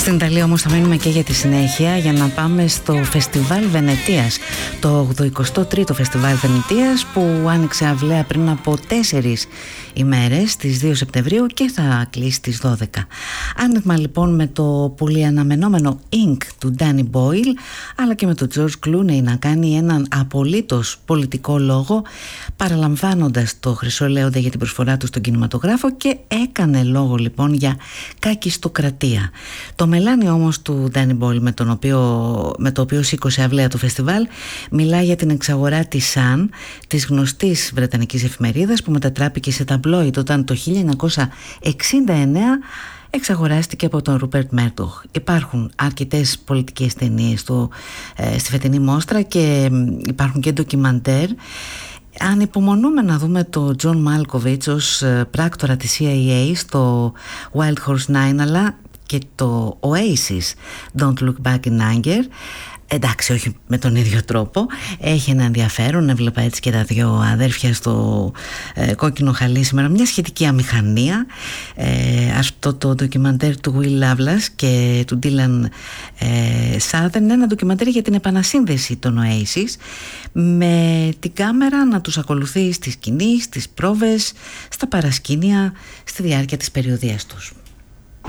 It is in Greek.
Στην Ιταλία όμως θα μείνουμε και για τη συνέχεια, για να πάμε στο Φεστιβάλ Βενετίας, το 83ο Φεστιβάλ Βενετίας, που άνοιξε αυλαία πριν από 4 ημέρες, στις 2 Σεπτεμβρίου, και θα κλείσει στις 12. Άνοιγμα λοιπόν με το πολύ αναμενόμενο Ink του Danny Boyle, αλλά και με τον George Clooney να κάνει έναν απολύτως πολιτικό λόγο, παραλαμβάνοντας το Χρυσό Λέοντα για την προσφορά του στον κινηματογράφο, και έκανε λόγο λοιπόν για κακιστοκρατία. Το μελάνι όμως του Danny Boyle, με το οποίο σήκωσε αυλαία το φεστιβάλ, μιλά για την εξαγορά της Sun, της γνωστής βρετανικής εφημερίδας, που μετατράπηκε σε ταμπλόιντ όταν το 1969 εξαγοράστηκε από τον Ρούπερτ Μέρντοχ. Υπάρχουν αρκετές πολιτικές ταινίες στη φετινή μόστρα και υπάρχουν και ντοκιμαντέρ. Ανυπομονούμε να δούμε τον Τζον Μάλκοβιτς ως πράκτορα της CIA στο Wild Horse 9, αλλά και το Oasis Don't Look Back in Anger. Εντάξει, όχι με τον ίδιο τρόπο. Έχει ένα ενδιαφέρον. Έβλεπα έτσι και τα δύο αδέρφια στο κόκκινο χαλί σήμερα, μια σχετική αμηχανία. Αυτό το ντοκιμαντέρ του Will Loveless και του Dylan Southern, ένα ντοκιμαντέρ για την επανασύνδεση των Oasis, με την κάμερα να τους ακολουθεί στη σκηνή, στις πρόβες, στα παρασκήνια, στη διάρκεια της περιοδίας τους.